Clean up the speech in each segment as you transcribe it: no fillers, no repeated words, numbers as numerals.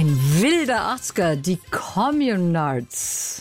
Ein wilder 80er, die Communards.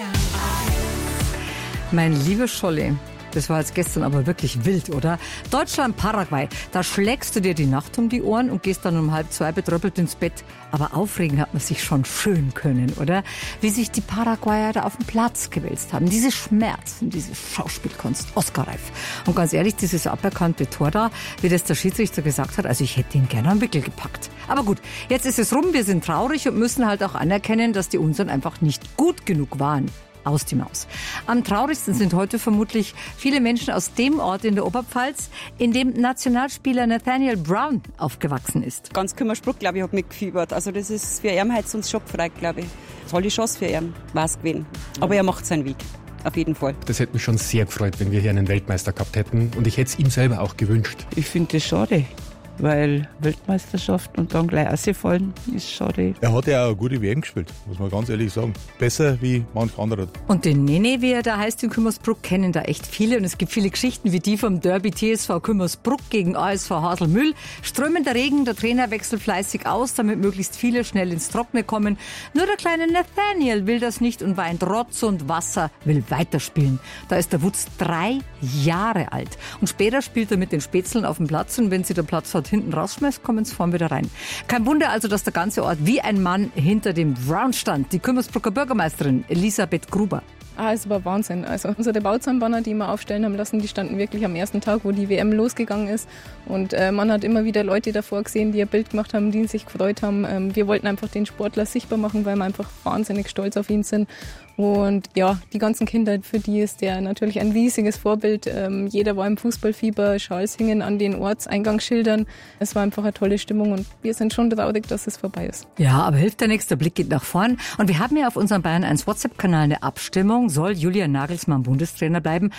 Mein lieber Scholli, das war jetzt gestern aber wirklich wild, oder? Deutschland, Paraguay, da schlägst du dir die Nacht um die Ohren und gehst dann um 1:30 betröppelt ins Bett. Aber aufregen hat man sich schon schön können, oder? Wie sich die Paraguayer da auf den Platz gewälzt haben. Diese Schmerzen, diese Schauspielkunst, Oscar-reif. Und ganz ehrlich, dieses aberkannte Tor da, wie das der Schiedsrichter gesagt hat, also ich hätte ihn gerne am Wickel gepackt. Aber gut, jetzt ist es rum, wir sind traurig und müssen halt auch anerkennen, dass die unseren einfach nicht gut genug waren. Aus die Maus. Am traurigsten sind heute vermutlich viele Menschen aus dem Ort in der Oberpfalz, in dem Nationalspieler Nathaniel Brown aufgewachsen ist. Ganz Kümmersbruck, glaube ich, hat mitgefiebert. Also das ist für ihn heute sonst schockfrei, glaube ich. Tolle Chance für ihn, war es gewesen. Aber er macht seinen Weg. Auf jeden Fall. Das hätte mich schon sehr gefreut, wenn wir hier einen Weltmeister gehabt hätten. Und ich hätte es ihm selber auch gewünscht. Ich finde das schade, weil Weltmeisterschaft und dann gleich rausfallen ist schade. Er hat ja auch eine gute WM gespielt, muss man ganz ehrlich sagen. Besser wie manch anderer. Und den Nene, wie er da heißt in Kümmersbruck, kennen da echt viele. Und es gibt viele Geschichten wie die vom Derby TSV Kümmersbruck gegen ASV Haselmühl. Strömender Regen, der Trainer wechselt fleißig aus, damit möglichst viele schnell ins Trockene kommen. Nur der kleine Nathaniel will das nicht und weint Rotz und Wasser, will weiterspielen. Da ist der Wutz 3 Jahre alt. Und später spielt er mit den Spätzeln auf dem Platz. Und wenn sie den Platz hat, hinten rausschmeißt, kommen sie vorn wieder rein. Kein Wunder also, dass der ganze Ort wie ein Mann hinter dem Brown stand. Die Kümmersbrucker Bürgermeisterin Elisabeth Gruber. Es war Wahnsinn. Also unsere Bauzahnbanner, die wir aufstellen haben lassen, die standen wirklich am ersten Tag, wo die WM losgegangen ist. Und man hat immer wieder Leute davor gesehen, die ein Bild gemacht haben, die sich gefreut haben. Wir wollten einfach den Sportler sichtbar machen, weil wir einfach wahnsinnig stolz auf ihn sind. Und ja, die ganzen Kinder, für die ist der natürlich ein riesiges Vorbild. Jeder war im Fußballfieber, Schals hingen an den Ortseingangsschildern. Es war einfach eine tolle Stimmung und wir sind schon traurig, dass es vorbei ist. Ja, aber hilft ja nichts, der Blick geht nach vorn. Und wir haben ja auf unserem Bayern 1 WhatsApp-Kanal eine Abstimmung. Soll Julian Nagelsmann Bundestrainer bleiben?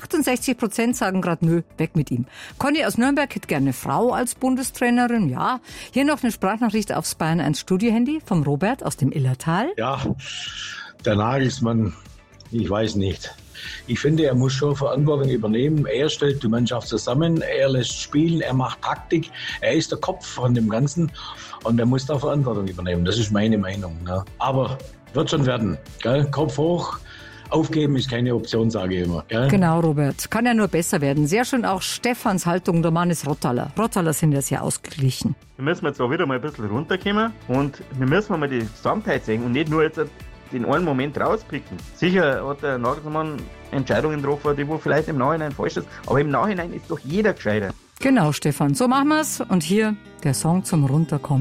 68% sagen gerade nö, weg mit ihm. Conny aus Nürnberg hätte gerne eine Frau als Bundestrainerin. Ja, hier noch eine Sprachnachricht aufs Bayern 1 Studio-Handy vom Robert aus dem Illertal. Ja, der Nagelsmann, ich weiß nicht. Ich finde, er muss schon Verantwortung übernehmen. Er stellt die Mannschaft zusammen, er lässt spielen, er macht Taktik. Er ist der Kopf von dem Ganzen und er muss da Verantwortung übernehmen. Das ist meine Meinung. Ne? Aber wird schon werden. Gell? Kopf hoch. Aufgeben ist keine Option, sage ich immer. Gell? Genau, Robert. Kann ja nur besser werden. Sehr schön auch Stefans Haltung. Der Mann ist Rottaler. Rottaler sind ja sehr ausgeglichen. Wir müssen jetzt auch wieder mal ein bisschen runterkommen und wir müssen mal die Gesamtheit sehen und nicht nur jetzt den einen Moment rauspicken. Sicher hat der Nagelsmann Entscheidungen getroffen, die wohl vielleicht im Nachhinein falsch ist, aber im Nachhinein ist doch jeder gescheiter. Genau, Stefan. So machen wir's. Und hier der Song zum Runterkommen.